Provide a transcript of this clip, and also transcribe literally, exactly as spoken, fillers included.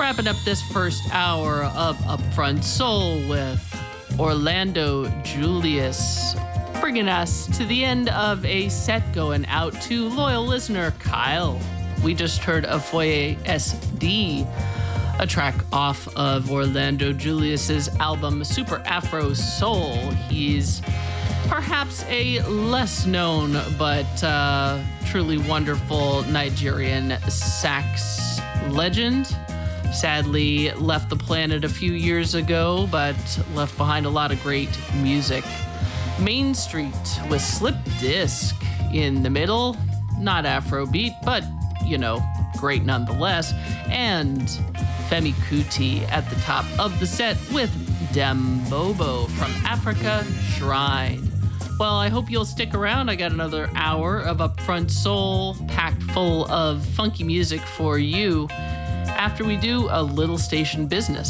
Wrapping up this first hour of Upfront Soul with Orlando Julius, bringing us to the end of a set going out to loyal listener Kyle. We just heard a Foyer S D, a track off of Orlando Julius's album Super Afro Soul. He's perhaps a less known but uh, truly wonderful Nigerian sax legend. Sadly left the planet a few years ago, but left behind a lot of great music. Main Street with Slip Disc in the middle. Not Afrobeat, but, you know, great nonetheless. And Femi Kuti at the top of the set with Dembobo from Africa Shrine. Well, I hope you'll stick around. I got another hour of Upfront Soul packed full of funky music for you after we do a little station business.